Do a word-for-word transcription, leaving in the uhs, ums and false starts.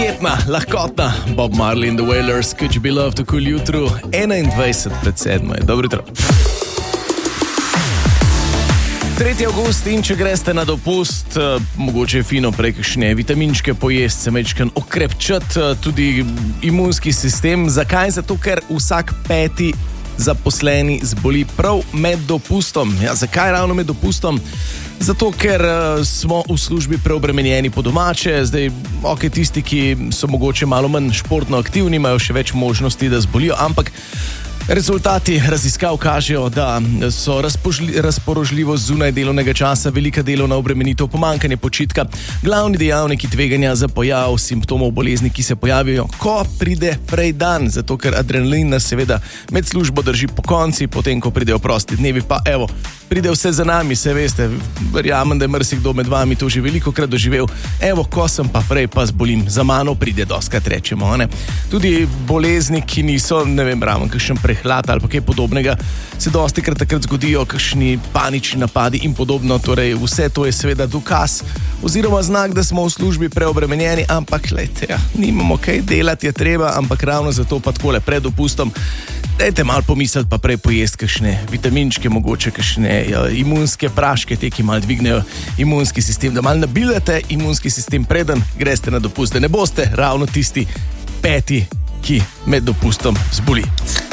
prijetna, lahkotna, Bob Marley in the Wailers, Could You Be Loved, to Cool Jutru, enaindvajset pred sedmo je. Dobro jutro. tretji avgust in če greste na dopust, mogoče je fino prej kakšne vitaminčke pojesti, se mečken okrepčati tudi imunski sistem. Zakaj? Zato, ker vsak peti zaposleni zboli prav med dopustom. Ja, zakaj ravno med dopustom? Zato, ker uh, smo v službi preobremenjeni po domače, zdaj, ok, tisti, ki so mogoče malo manj športno aktivni, imajo še več možnosti, da zbolijo, ampak rezultati raziskav kažejo, da so razpoložljivost zunaj delovnega časa, velika delovna obremenitev, pomanjkanje počitka, glavni dejavniki tveganja za pojav simptomov bolezni, ki se pojavijo, ko pride prej dan, zato ker adrenalin nas seveda med službo drži po konci, potem ko pridejo prosti dnevi, pa evo, pride vse za nami, se veste, verjamem, da je marsikdo med vami to že veliko krat doživel, evo, ko sem pa prej pa zbolim, za mano pride doskrat, rečemo, ne. Tudi bolezni, ki niso, ne vem, ravno kakšen prehlad ali pa kaj podobnega, se dosti krat takrat zgodijo, kakšni panični napadi in podobno, torej vse to je seveda dokaz oziroma znak, da smo v službi preobremenjeni, ampak lejte, ja, nimamo kaj delati, je treba, ampak ravno zato pa takole pred dopustom dajte malo pomisliti, pa prej pojesti kakšne vitaminčke, mogoče kakšne ja, imunske praške, te, ki malo dvignejo imunski sistem, da malo nabiljate imunski sistem, preden greste na dopust, da ne boste ravno tisti peti, ki med dopustom zboli.